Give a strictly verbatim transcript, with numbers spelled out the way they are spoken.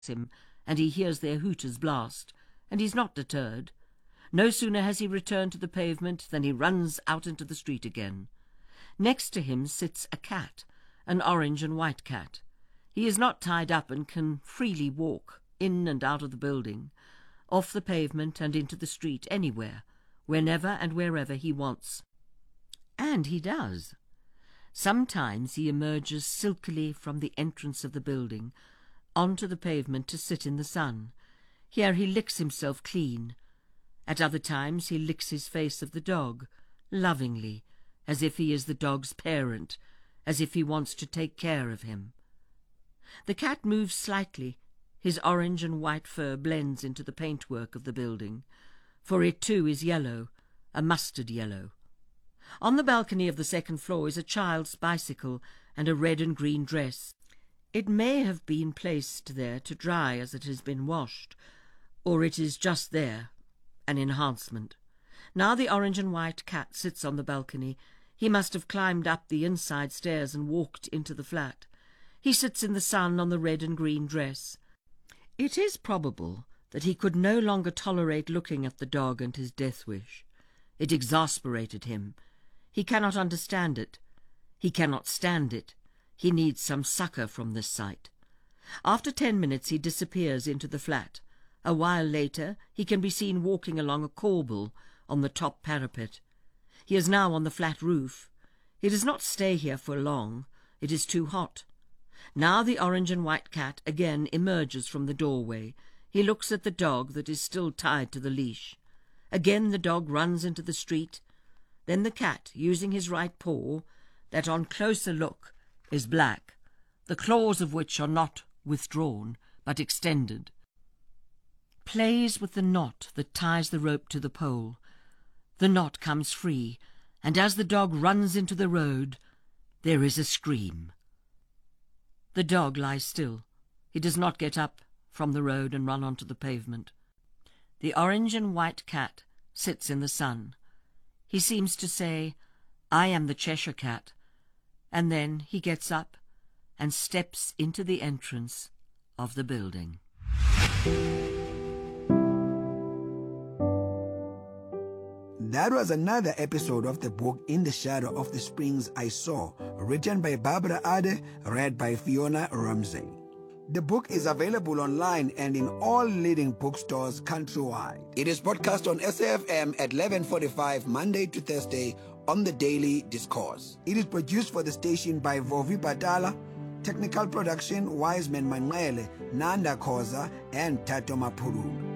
him, and he hears their hooters blast, and he's not deterred. No sooner has he returned to the pavement than he runs out into the street again. Next to him sits a cat, an orange and white cat. He is not tied up and can freely walk in and out of the building, off the pavement and into the street, anywhere, whenever and wherever he wants. And he does. Sometimes he emerges silkily from the entrance of the building, onto the pavement to sit in the sun. Here he licks himself clean. At other times he licks his face of the dog, lovingly, as if he is the dog's parent, as if he wants to take care of him. The cat moves slightly. His orange and white fur blends into the paintwork of the building, for it too is yellow, a mustard yellow. On the balcony of the second floor is a child's bicycle and a red and green dress. It may have been placed there to dry as it has been washed, or it is just there, an enhancement. Now the orange and white cat sits on the balcony. He must have climbed up the inside stairs and walked into the flat. He sits in the sun on the red and green dress. It is probable that he could no longer tolerate looking at the dog and his death wish. It exasperated him. He cannot understand it. He cannot stand it. He needs some succour from this sight. After ten minutes he disappears into the flat. A while later he can be seen walking along a corbel on the top parapet. He is now on the flat roof. He does not stay here for long. It is too hot. Now the orange and white cat again emerges from the doorway. He looks at the dog that is still tied to the leash. Again the dog runs into the street. Then the cat, using his right paw, that on closer look is black, the claws of which are not withdrawn, but extended, plays with the knot that ties the rope to the pole. The knot comes free, and as the dog runs into the road, there is a scream. The dog lies still. He does not get up from the road and run onto the pavement. The orange and white cat sits in the sun. He seems to say, "I am the Cheshire Cat," and then he gets up and steps into the entrance of the building. That was another episode of the book In the Shadow of the Springs I Saw, written by Barbara Ade, read by Fiona Ramsey. The book is available online and in all leading bookstores countrywide. It is broadcast on S A F M at eleven forty-five Monday to Thursday on the Daily Discourse. It is produced for the station by Vovi Batala, technical production Wiseman Manele, Nanda Khoza, and Tato Mapurulu.